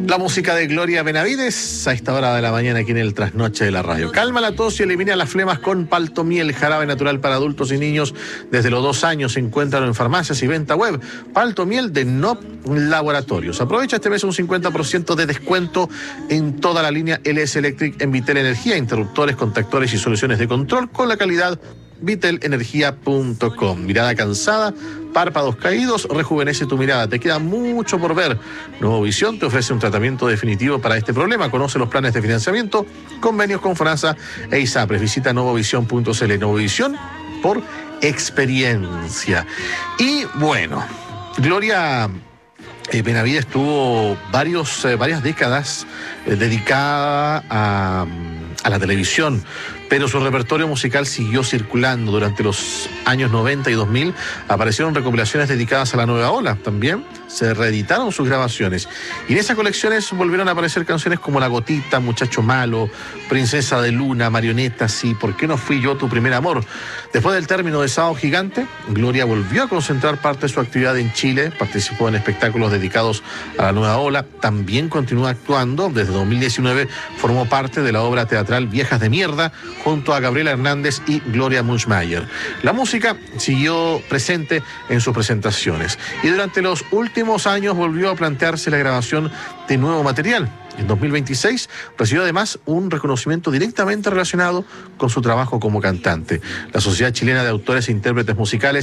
La música de Gloria Benavides a esta hora de la mañana aquí en el Trasnoche de la Radio. Calma la tos y elimina las flemas con Paltomiel, jarabe natural para adultos y niños desde los 2 años. Se encuentran en farmacias y venta web. Paltomiel de NOP Laboratorios. Aprovecha este mes un 50% de descuento en toda la línea LS Electric en Vitel Energía, interruptores, contactores y soluciones de control con la calidad vitelenergia.com. Mirada cansada, párpados caídos, rejuvenece tu mirada. Te queda mucho por ver. Nuevo Visión te ofrece un tratamiento definitivo para este problema. Conoce los planes de financiamiento, convenios con FONASA e ISAPRES. Visita nuevovisión.cl. Nuevo Visión por experiencia. Y bueno, Gloria Benavides tuvo varias décadas dedicada a la televisión, pero su repertorio musical siguió circulando. Durante los años 90 y 2000 aparecieron recopilaciones dedicadas a la nueva ola. También se reeditaron sus grabaciones y en esas colecciones volvieron a aparecer canciones como La Gotita, Muchacho Malo, Princesa de Luna, Marionetas y ¿Por qué no fui yo tu primer amor? Después del término de Sábado Gigante, Gloria volvió a concentrar parte de su actividad en Chile, participó en espectáculos dedicados a la nueva ola, también continúa actuando. Desde 2019 formó parte de la obra teatral Viejas de Mierda junto a Gabriela Hernández y Gloria Munchmeyer. La música siguió presente en sus presentaciones y durante los últimos años volvió a plantearse la grabación de nuevo material. En 2026 recibió además un reconocimiento directamente relacionado con su trabajo como cantante. La Sociedad Chilena de Autores e Intérpretes Musicales